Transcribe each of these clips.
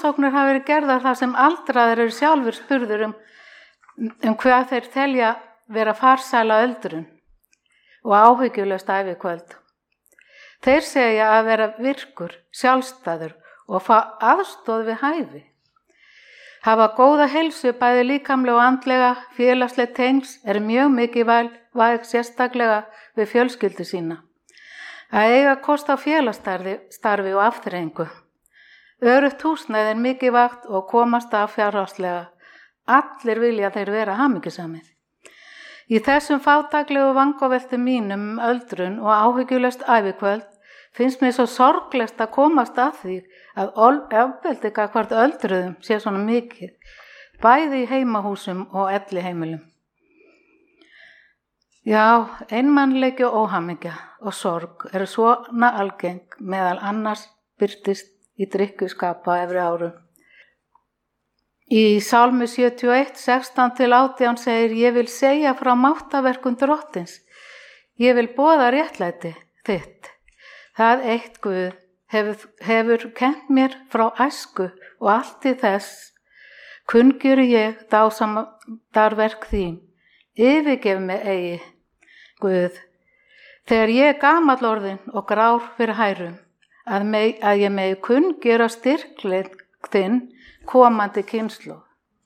Rannsóknir hafa verið gerðar þar sem aldraðir eru sjálfur spurður hvað þeir telja vera farsæla öldrun og áhyggjulaust ævikvöld. Þeir segja að vera virkur, sjálfstæður og fá aðstoð við hæfi. Hafa góða heilsu bæði líkamlega og andlega, félagsleg tengs mjög mikilvæg sérstaklega við fjölskyldu sína. Að eiga kost á félagsstarfi og afþreyingu. Öruggt húsnæði mikilvægt og komast af fjárhagslega. Allir vilja þeir vera hamingjusamir. Í þessum fátæklegu vangaveltum mínum öldrun og áhyggjulaust ævikvöld finnst mér svo sorglegt að komast að því að ofbeldi gagnvart öldruðum sé svona mikið, bæði í heimahúsum og elliheimilum. Já, einmannleiki og óhamingja og sorg eru svona algeng meðal annars birtist í drykkjuskap á efri árum. Í Sálmi 71, 16-18 segir: Ég vil segja frá máttaverkum Drottins. Ég vil boða réttlæti þitt. Það eitt Guð hefur kennt mér frá æsku og allt til þess kunngjöri ég dásamarverk þín. Yfirgef mig eigi, Guð, þegar ég gamall orðinn og grár fyrir hærum, að ég megi kunngjöra styrkleik þinn komandi kynslóð.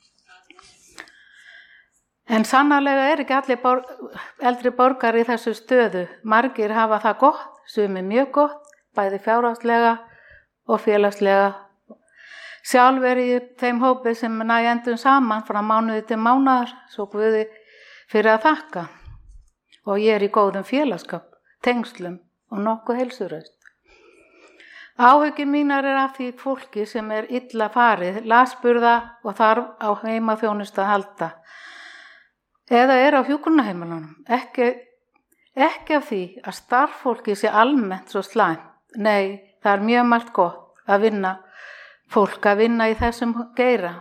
En sannarlega ekki allir eldri borgar í þessu stöðu. Margir hafa það gott, sumir mjög gott, bæði fjárhagslega og félagslega. Sjálf ég þeim hópi sem næ endum saman frá mánuði til mánaðar, svo Guði fyrir að þakka. Og ég í góðum félagsskap, tengslum og nokkuð heilsuraust. Áhyggjur mínar af því fólki sem illa farið, lasburða og þarf á heimaþjónustu að halda. Eða á hjúkrunarheimilunum. Ekki af því að starffólki sé almennt svo slæmt. Nei, það mjög margt gott að fólk að vinna í þessum geira.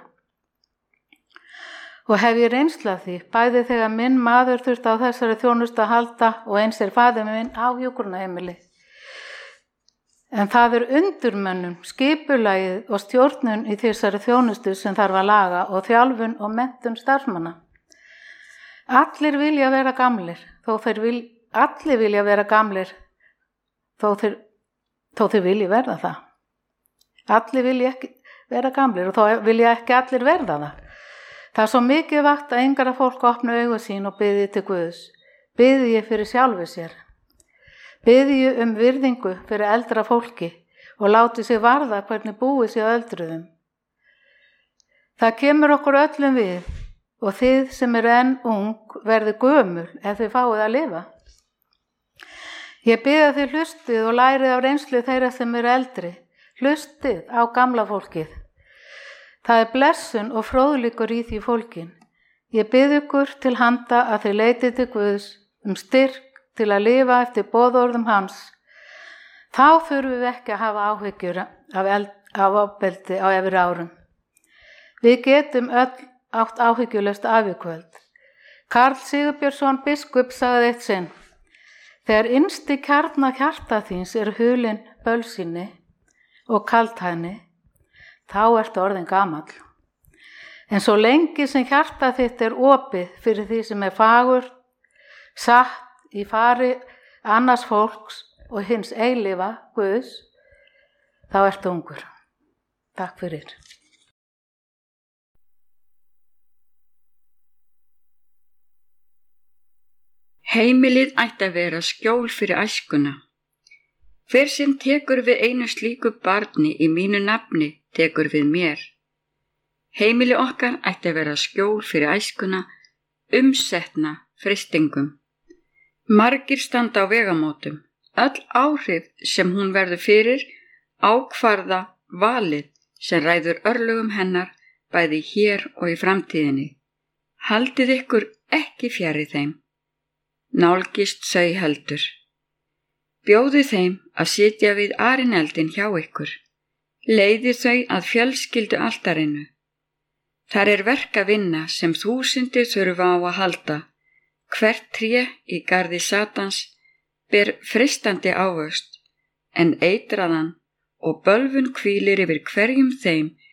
Og hef ég reynslu af því, bæði þegar minn maður þurfti á þessari þjónustu að halda og eins faðir minn á hjúkrunarheimili. En það undirmönnum, skipulagið og stjórnun í þessari þjónustu sem þarf að laga og þjálfun og menntun starfsmanna. Allir vilja vera gamlir, þó þeir vilja verða það. Allir vilja ekki vera gamlir og þó vilja ekki allir verða það. Það svo mikið vakt að yngra fólk opna augu sín og biðji til Guðs. Biðji fyrir sjálfu sér. Biðji virðingu fyrir eldra fólki og láti sig varða hvernig búið sig öldruðum. Það kemur okkur öllum við og þið sem enn ung verði gömul ef þið fáið að lifa. Ég bið að þið hlustið og lærið af reynslu þeirra sem eldri. Hlustið á gamla fólkið. Það blessun og fróðleikur í því fólkin. Ég bið ykkur til handa að þið leitið til Guðs styrk til að lifa eftir boðorðum hans. Þá þurfum við ekki að hafa áhyggjur af ofbeldi á efri árum. Við getum öll átt áhyggjulaust ævikvöld. Karl Sigurbjörnsson biskup sagði eitt sinn: Þegar innsti kjarna hjarta þíns hulin bölsinni og kaldhæðni, þá ertu orðinn gamall. En svo lengi sem hjarta þitt opið fyrir því sem fagur, satt í fari annars fólks og hins eilífa Guðs, þá ertu ungur. Takk fyrir. Heimilið ætti að vera skjól fyrir æskuna. Hver sem tekur við einu slíku barni í mínu nafni, tekur við mér. Heimili okkar ætti að vera skjól fyrir æskuna, umsetna freistingum. Margir standa á vegamótum. Öll áhrif sem hún verður fyrir ákvarða valið sem ræður örlögum hennar bæði hér og í framtíðinni. Haldið ykkur ekki fjarri þeim. Nálgist þau heldur. Bjóðu þeim að sitja við arineldin hjá ykkur. Leiði þau að fjölskyldu altarinu. Þar verk að vinna sem þúsundir þurfa á að halda. Hvert tré í garði Satans ber freistandi ávöxt, en eitraðan og bölvun hvílir yfir hverjum þeim